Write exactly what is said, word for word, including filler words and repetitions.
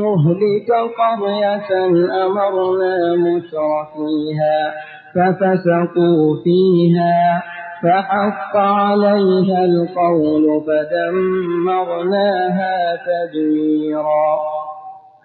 نهلك قرية أمرنا مترفيها ففسقوا فيها فحق عليها القول فدمرناها تدميرا.